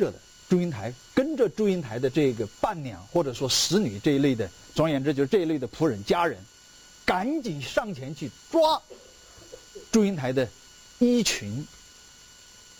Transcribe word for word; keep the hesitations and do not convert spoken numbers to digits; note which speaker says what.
Speaker 1: 着的祝英台，跟着祝英台的这个伴娘或者说使女这一类的，总而言之就是这一类的仆人家人，赶紧上前去抓祝英台的衣裙